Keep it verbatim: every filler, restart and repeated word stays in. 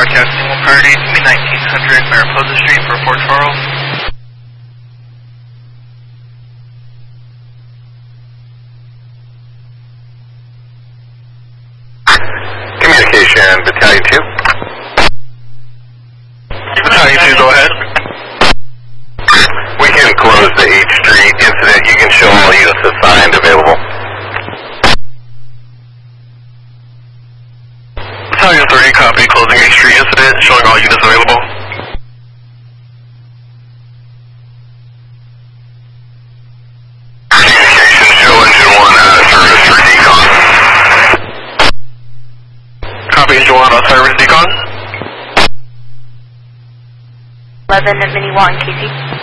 broadcasting one priority to be nineteen hundred Mariposa Street for Fort Charles. Communication, Battalion two. Battalion two, go ahead. We can close the H Street incident. You can show all units assigned available. Battalion three, copy, closing H Street incident, showing all units available. Communication, show engine one, uh, service for decon. Copy, engine one on service decon. eleven at Mini Watt and Casey.